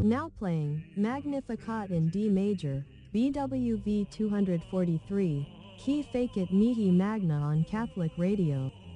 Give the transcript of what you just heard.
Now playing Magnificat in D major, BWV 243, Key Fake It Mihi Magna on Catholic Radio.